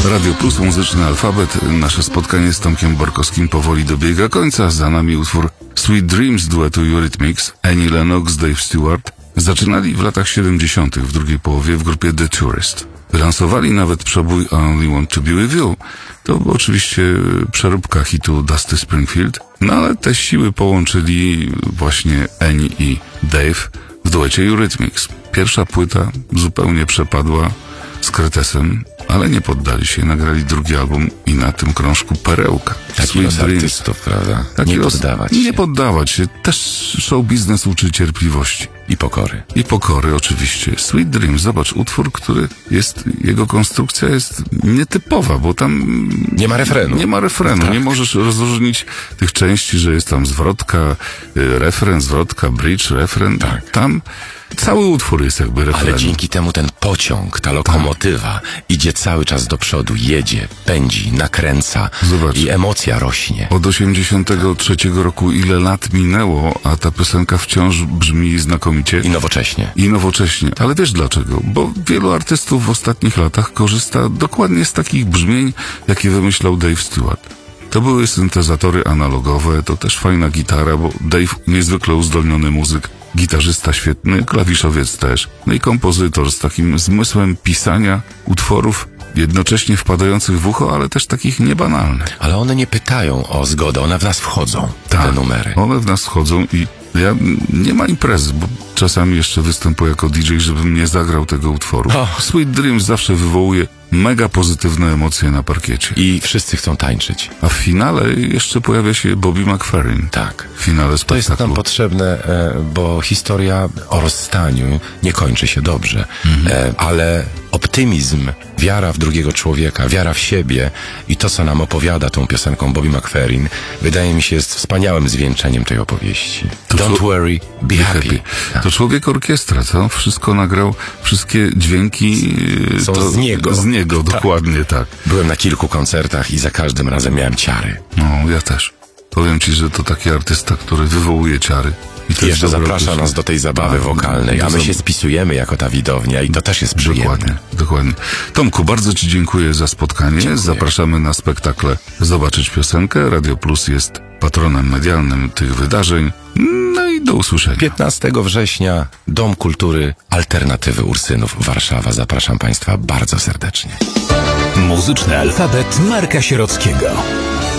Radio Plus, muzyczny alfabet. Nasze spotkanie z Tomkiem Borkowskim powoli dobiega końca. Za nami utwór Sweet Dreams duetu Eurythmics, Annie Lennox, Dave Stewart. Zaczynali w latach 70. w drugiej połowie w grupie The Tourist. Lansowali nawet przebój I Only Want to Be With You. To oczywiście przeróbka hitu Dusty Springfield, no ale te siły połączyli właśnie Annie i Dave w duecie Eurythmics. Pierwsza płyta zupełnie przepadła z Kretesem, ale nie poddali się, nagrali drugi album i na tym krążku perełka. Taki los artystów, prawda? Nie poddawać się. Nie poddawać się. Też show biznes uczy cierpliwości. I pokory. I pokory, oczywiście. Sweet Dreams, zobacz, utwór, który jest, jego konstrukcja jest nietypowa, bo tam nie ma refrenu. Nie ma refrenu. Tak. Nie możesz rozróżnić tych części, że jest tam zwrotka, refren, zwrotka, bridge, refren. Tak. Tam cały utwór jest jakby refrenem. Ale dzięki temu ten pociąg, ta lokomotywa idzie cały czas do przodu, jedzie, pędzi, nakręca. Zobacz. I emocja rośnie. Od 83 roku ile lat minęło, a ta piosenka wciąż brzmi znakomicie. I nowocześnie. I nowocześnie. Ale wiesz dlaczego? Bo wielu artystów w ostatnich latach korzysta dokładnie z takich brzmień, jakie wymyślał Dave Stewart. To były syntezatory analogowe, to też fajna gitara, bo Dave niezwykle uzdolniony muzyk, gitarzysta świetny, klawiszowiec też, no i kompozytor z takim zmysłem pisania utworów jednocześnie wpadających w ucho, ale też takich niebanalnych. Ale one nie pytają o zgodę, one w nas wchodzą, te numery. One w nas wchodzą i ja nie ma imprezy, bo czasami jeszcze występuję jako DJ, żebym nie zagrał tego utworu. Sweet Dreams zawsze wywołuje mega pozytywne emocje na parkiecie. I wszyscy chcą tańczyć. A w finale jeszcze pojawia się Bobby McFerrin. Tak. W finale spektaklu. To jest nam potrzebne, bo historia o rozstaniu nie kończy się dobrze. Ale optymizm, wiara w drugiego człowieka, wiara w siebie i to, co nam opowiada tą piosenką Bobby McFerrin, wydaje mi się, jest wspaniałym zwieńczeniem tej opowieści. Don't worry, be happy. To człowiek orkiestra, co? Wszystko nagrał, wszystkie dźwięki są to z niego. Z niego, dokładnie tak. Byłem na kilku koncertach i za każdym razem miałem ciary. No, ja też. Powiem ci, że to taki artysta, który wywołuje ciary. I jeszcze zaprasza nas do tej zabawy wokalnej, a my się spisujemy jako ta widownia i to też jest przyjemne. Dokładnie, dokładnie. Tomku, bardzo ci dziękuję za spotkanie. Dziękuję. Zapraszamy na spektakle Zobaczyć Piosenkę. Radio Plus jest patronem medialnym tych wydarzeń. No i do usłyszenia. 15 września Dom Kultury Alternatywy Ursynów, Warszawa. Zapraszam Państwa bardzo serdecznie. Muzyczny alfabet Marka Sierockiego.